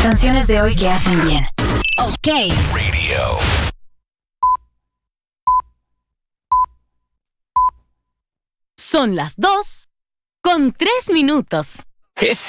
Canciones de hoy que hacen bien. OK Radio. Son las 2:03.